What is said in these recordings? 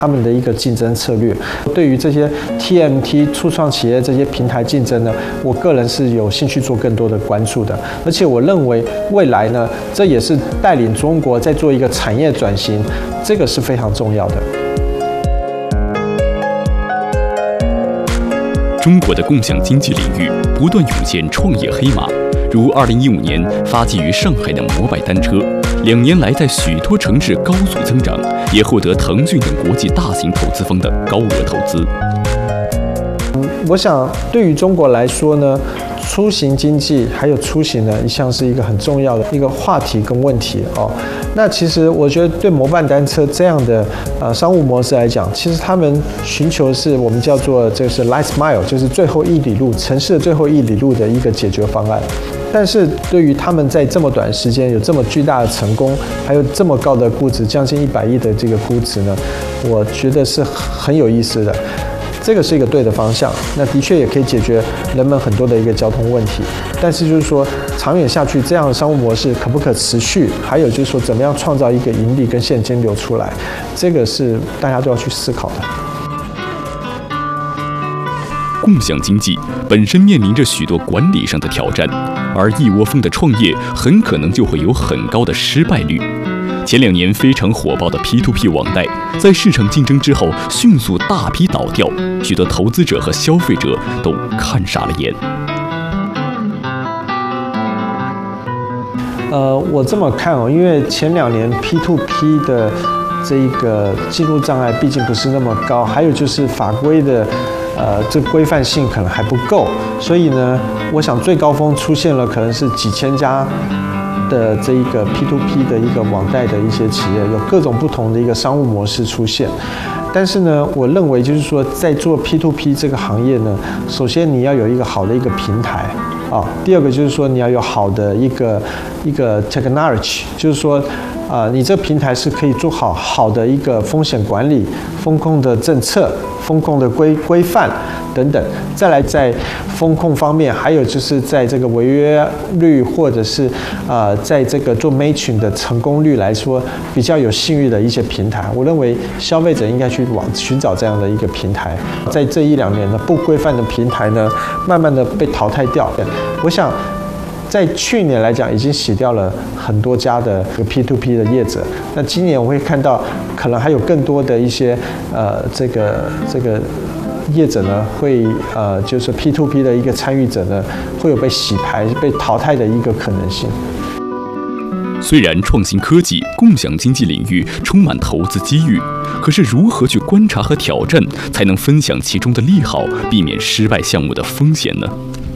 他们的一个竞争策略。对于这些 TMT 初创企业这些平台竞争呢，我个人是有兴趣做更多的关注的。而且我认为未来呢，这也是带领中国在做一个产业转型，这个是非常重要的。 中国的共享经济领域不断涌现创业黑马，如2015年发迹于上海的摩拜单车，2年来在许多城市高速增长，也获得腾讯等国际大型投资方的高额投资。 我想对于中国来说呢，出行经济还有出行呢，一向是一个很重要的一个话题跟问题哦。那其实我觉得对摩拜单车这样的商务模式来讲，其实他们寻求的是我们叫做这是 last mile， 就是最后1里路，城市的最后1里路的一个解决方案。但是对于他们在这么短时间有这么巨大的成功，还有这么高的估值，将近100亿的这个估值呢，我觉得是很有意思的。这个是一个对的方向，那的确也可以解决人们很多的一个交通问题。但是就是说，长远下去这样的商务模式可不可持续？还有就是说，怎么样创造一个盈利跟现金流出来？这个是大家都要去思考的。 共享经济本身面临着许多管理上的挑战，而一窝蜂的创业很可能就会有很高的失败率。前2年非常火爆的 P2P 网贷，在市场竞争之后迅速大批倒掉，许多投资者和消费者都看傻了眼。 我这么看哦，因为前2年 P2P 的这个进入障碍毕竟不是那么高，还有就是法规的这规范性可能还不够，所以呢，我想最高峰出现了可能是几千家的这一个 P2P 的一个网贷的一些企业，有各种不同的一个商务模式出现。但是呢，我认为就是说，在做 P2P 这个行业呢，首先你要有一个好的一个平台啊，第二个就是说你要有好的一个 technology， 就是说你这平台是可以做好的一个风险管理、风控的政策、风控的规范等等。再来在风控方面，还有就是在这个违约率或者是在这个做 matching 的成功率来说，比较有信誉的一些平台，我认为消费者应该去寻找这样的一个平台。在这1-2年呢，不规范的平台呢，慢慢的被淘汰掉。我想在去年来讲，已经洗掉了很多家的 P2P 的业者。那今年我会看到，可能还有更多的一些这个业者呢，会就是 P2P 的一个参与者呢，会有被洗牌、被淘汰的一个可能性。 虽然创新科技、共享经济领域充满投资机遇，可是如何去观察和挑战，才能分享其中的利好，避免失败项目的风险呢？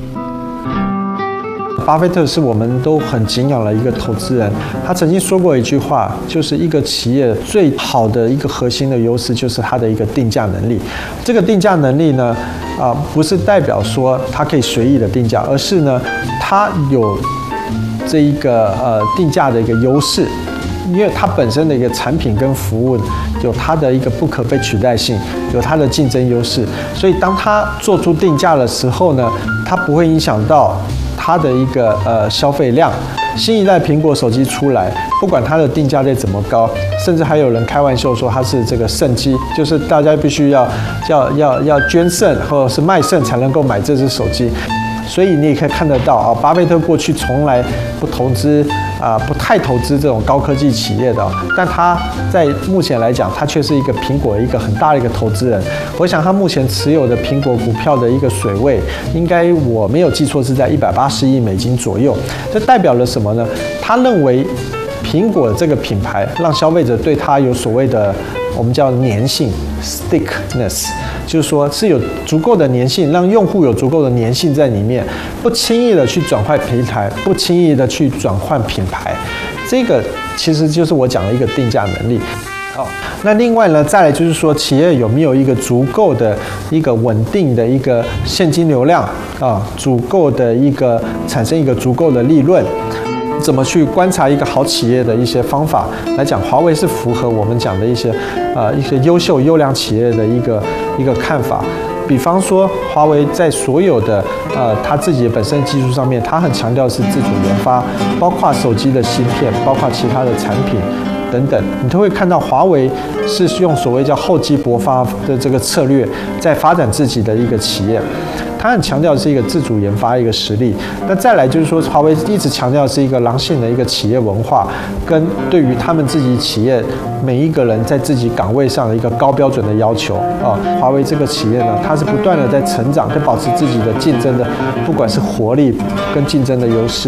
巴菲特是我们都很敬仰的一个投资人，他曾经说过一句话，就是一个企业最好的一个核心的优势就是它的一个定价能力。这个定价能力呢，不是代表说它可以随意的定价，而是呢，它有这一个定价的一个优势。因为它本身的一个产品跟服务有它的一个不可被取代性，有它的竞争优势，所以当它做出定价的时候呢，它不会影响到它的一个消费量。新一代苹果手机出来，不管它的定价再怎么高，甚至还有人开玩笑说它是这个肾机，就是大家必须要捐肾或者是卖肾才能够买这只手机。所以你也可以看得到巴菲特过去从来不太投资这种高科技企业的，但他在目前来讲，他却是一个苹果一个很大的一个投资人。我想他目前持有的苹果股票的一个水位，应该我没有记错是在180亿美金左右。这代表了什么呢？他认为苹果这个品牌让消费者对它有所谓的我们叫粘性 stickiness， 就是说是有足够的粘性，让用户有足够的粘性在里面，不轻易的去转换平台，不轻易的去转换品牌。这个其实就是我讲的一个定价能力。好，那另外呢，再来就是说，企业有没有一个足够的一个稳定的一个现金流量足够的一个产生一个足够的利润。怎么去观察一个好企业的一些方法来讲，华为是符合我们讲的一些优秀优良企业的一个看法。比方说，华为在所有的它自己本身技术上面，它很强调是自主研发，包括手机的芯片，包括其他的产品， 等等，你都会看到华为是用所谓叫厚积薄发的这个策略，在发展自己的一个企业。它很强调的是一个自主研发一个实力。那再来就是说，华为一直强调的是一个狼性的一个企业文化，跟对于他们自己企业每一个人在自己岗位上的一个高标准的要求啊。华为这个企业呢，它是不断的在成长，跟保持自己的竞争的，不管是活力跟竞争的优势。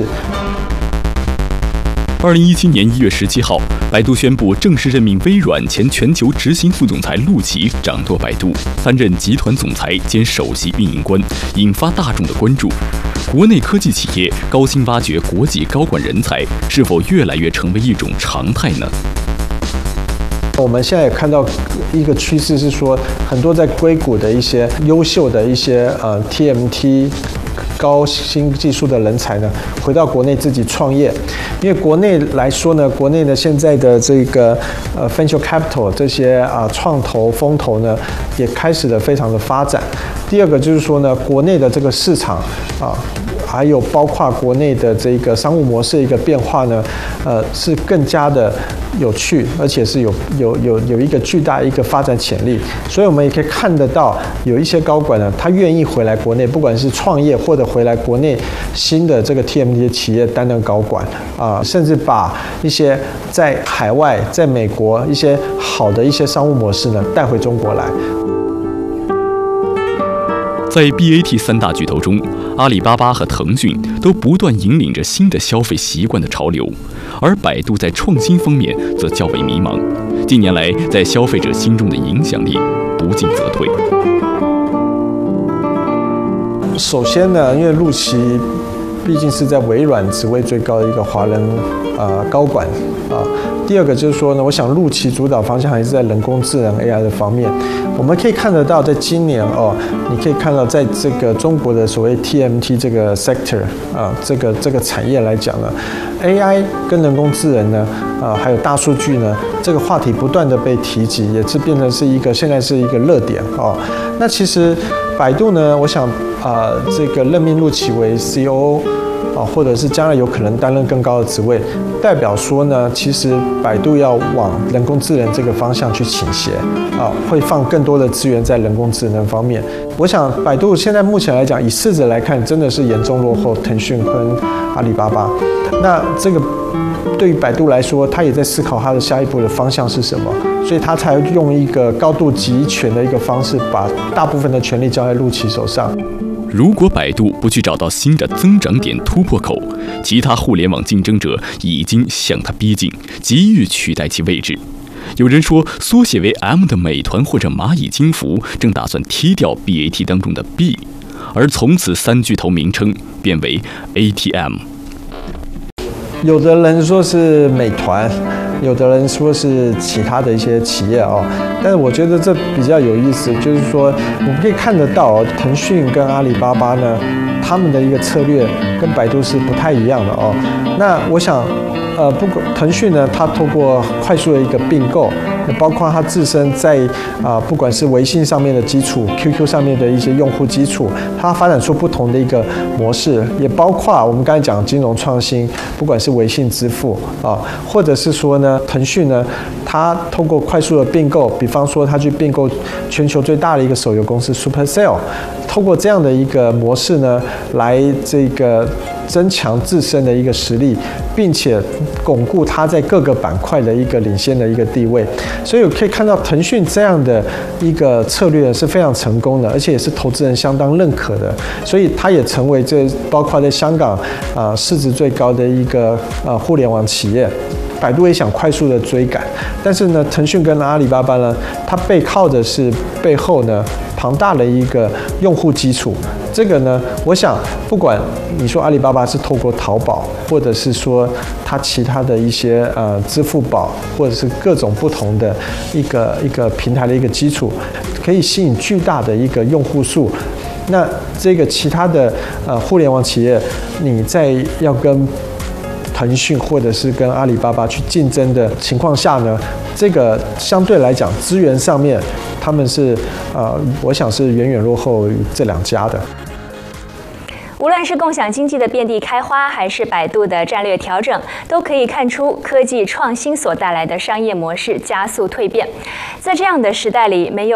2017年1月17号，百度宣布正式任命微软前全球执行副总裁陆琪掌舵百度，担任集团总裁兼首席运营官，引发大众的关注。国内科技企业高薪挖掘国际高管人才，是否越来越成为一种常态呢？ 我们现在也看到一个趋势是说，很多在硅谷的一些优秀的一些TMT。高新技术的人才呢，回到国内自己创业，因为国内来说呢，国内的现在的这个venture capital 这些创投风投呢，也开始的非常的发展。第二个就是说呢，国内的这个市场还有包括国内的这个商务模式的一个变化呢，是更加的有趣，而且是有一个巨大一个发展潜力。所以我们也可以看得到，有一些高管呢，他愿意回来国内，不管是创业或者回来国内新的这个 TMT 企业担任高管甚至把一些在海外、在美国一些好的一些商务模式呢带回中国来。 在 BAT 三大巨头中，阿里巴巴和腾讯都不断引领着新的消费习惯的潮流，而百度在创新方面则较为迷茫。近年来，在消费者心中的影响力不进则退。 首先呢，因为陆琪毕竟是在微软职位最高的一个华人高管第二个就是说呢，我想陆琪主导方向还是在人工智能 AI 的方面。我们可以看得到，在今年你可以看到，在这个中国的所谓 TMT 这个 sector 这个产业来讲呢 ，AI 跟人工智能呢还有大数据呢，这个话题不断的被提及，也是变成是一个现在是一个热点那其实百度呢，我想这个任命陆琪为 COO。或者是将来有可能担任更高的职位，代表说呢，其实百度要往人工智能这个方向去倾斜会放更多的资源在人工智能方面。我想百度现在目前来讲，以市值来看，真的是严重落后腾讯跟阿里巴巴。那这个对于百度来说，他也在思考他的下一步的方向是什么，所以他才用一个高度集权的一个方式，把大部分的权力交在陆琪手上。 如果百度不去找到新的增长点突破口，其他互联网竞争者已经向它逼近，急于取代其位置。有人说，缩写为 M 的美团或者蚂蚁金服正打算踢掉 BAT 当中的 B， 而从此三巨头名称变为 ATM。 有的人说是美团，有的人说是其他的一些企业但是我觉得这比较有意思，就是说我们可以看得到腾讯跟阿里巴巴呢，他们的一个策略跟百度是不太一样的那我想不过腾讯呢，它透过快速的一个并购，包括它自身在不管是微信上面的基础 ，QQ 上面的一些用户基础，它发展出不同的一个模式，也包括我们刚才讲金融创新，不管是微信支付或者是说呢，腾讯呢，它透过快速的并购，比方说它去并购全球最大的一个手游公司 Supercell， 透过这样的一个模式呢，来这个增强自身的一个实力，并且巩固它在各个板块的一个领先的一个地位。所以我可以看到腾讯这样的一个策略是非常成功的，而且也是投资人相当认可的。所以它也成为包括在香港市值最高的一个互联网企业。百度也想快速的追赶，但是呢，腾讯跟阿里巴巴呢，它背靠的是背后呢庞大的一个用户基础。这个呢，我想不管你说阿里巴巴是透过淘宝，或者是说它其他的一些支付宝，或者是各种不同的一个平台的一个基础，可以吸引巨大的一个用户数。那这个其他的互联网企业，你在要跟腾讯或者是跟阿里巴巴去竞争的情况下呢，这个相对来讲资源上面，他们是我想是远远落后于这两家的。 无论是共享经济的遍地开花，还是百度的战略调整，都可以看出科技创新所带来的商业模式加速蜕变。在这样的时代里，没有